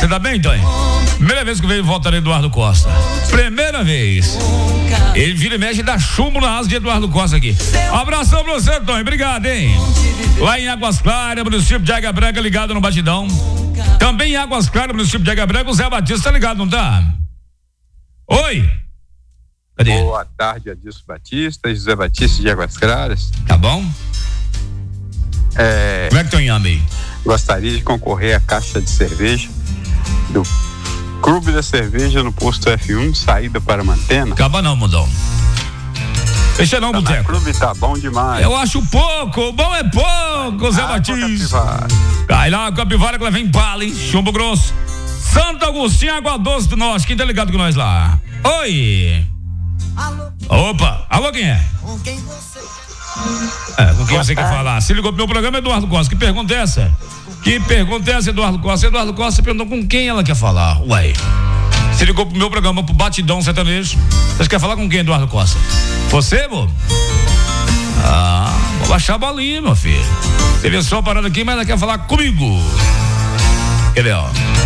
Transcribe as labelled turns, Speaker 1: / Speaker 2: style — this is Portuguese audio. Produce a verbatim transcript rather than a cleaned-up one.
Speaker 1: Você tá bem, Tonho? Primeira vez que veio voltar Eduardo Costa. Primeira vez. Ele vira e mexe e dá chumbo na asa de Eduardo Costa aqui. Um abração pra você, Tonho. Obrigado, hein? Lá em Águas Claras, município de Águia Branca, ligado no Batidão. Também em Águas Claras, município de Águia Branca, o Zé Batista tá ligado, não tá? Oi. Cadê?
Speaker 2: Boa tarde, Adilson Batista, José Batista de Águas Claras.
Speaker 1: Tá bom?
Speaker 2: É,
Speaker 1: Como é que tô em aí?
Speaker 2: Gostaria de concorrer à caixa de cerveja do Clube da Cerveja no posto F um, saída para Mantena.
Speaker 1: Acaba não, mudão. Deixa não,
Speaker 2: Tá
Speaker 1: Boteco.
Speaker 2: O clube tá bom demais.
Speaker 1: Eu acho pouco, bom é pouco, Zé Batista.
Speaker 2: Capivara.
Speaker 1: Cai lá, Capivara que ela vem bala, hein? Chumbo grosso. Santo Agostinho, Água Doce do Norte. Quem tá ligado com nós lá? Oi.
Speaker 3: Alô?
Speaker 1: Opa, alô, quem é?
Speaker 3: Com quem você?
Speaker 1: É, com quem você quer falar? Se ligou pro meu programa, Eduardo Costa. Que pergunta é essa? Que pergunta é essa, Eduardo Costa? Eduardo Costa perguntou com quem ela quer falar. Ué. Se ligou pro meu programa, pro Batidão Sertanejo. Você quer falar com quem, Eduardo Costa? Você, amor? Ah, vou baixar a bolinha, meu filho. Você vê só a parada aqui, mas ela quer falar comigo. Quer ver, ó?